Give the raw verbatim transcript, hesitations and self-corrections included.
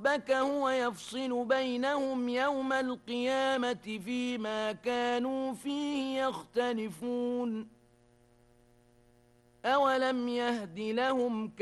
ربك هو يفصل بينهم يوم القيامة فيما كانوا فيه يختلفون. أولم يهد لهم